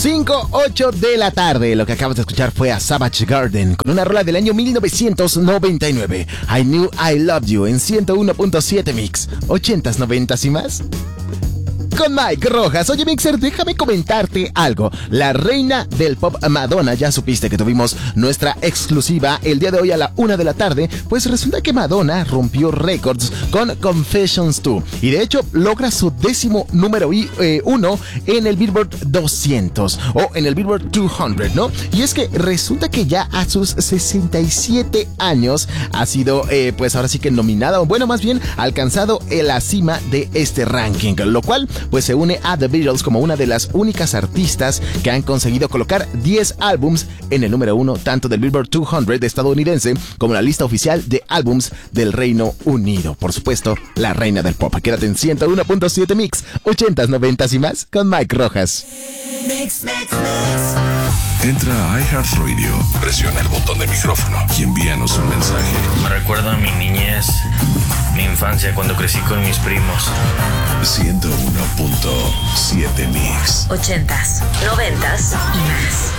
5:08 de la tarde. Lo que acabas de escuchar fue a Savage Garden con una rola del año 1999. I Knew I Loved You en 101.7 Mix. 80s, 90s y más. Con Mike Rojas. Oye, Mixer, déjame comentarte algo. La reina del pop Madonna, ya supiste que tuvimos nuestra exclusiva el día de hoy a la 1 de la tarde. Pues resulta que Madonna rompió récords con Confessions 2 y de hecho logra su 10º número 1 en el Billboard 200 o en el Billboard 200, ¿no? Y es que resulta que ya a sus 67 años ha sido, pues ahora sí que nominada, o bueno, más bien alcanzado la cima de este ranking, lo cual pues se une a The Beatles como una de las únicas artistas que han conseguido colocar 10 álbums en el número 1 tanto del Billboard 200 estadounidense como la lista oficial de álbums del Reino Unido. Por supuesto, la reina del pop. Quédate en 101.7 Mix, 80s, 90s y más con Mike Rojas. Mix. Entra a iHeartRadio, presiona el botón de micrófono y envíanos un mensaje. Me recuerda a mi niñez, mi infancia cuando crecí con mis primos. 101.7 Mix. 80s, 90s y más.